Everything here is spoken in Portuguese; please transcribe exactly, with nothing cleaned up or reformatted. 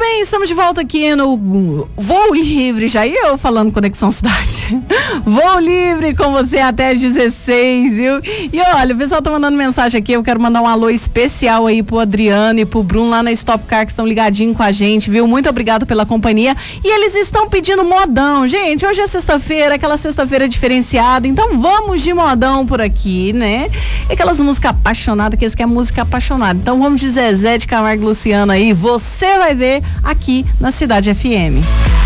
bem, estamos de volta aqui no Voo Livre, já ia eu falando Conexão Cidade. Voo Livre com você até às dezesseis, viu? E olha, o pessoal tá mandando mensagem aqui, eu quero mandar um alô especial aí pro Adriano e pro Bruno lá na Stop Car, que estão ligadinhos com a gente, viu? Muito obrigado pela companhia. E eles estão pedindo modão, gente, hoje é sexta-feira, aquela sexta-feira diferenciada, então vamos de modão por aqui, né? E aquelas músicas apaixonadas, que eles querem música apaixonada. Então vamos de Zezé de Camargo e Luciano aí, você vai ver aqui na Cidade F M.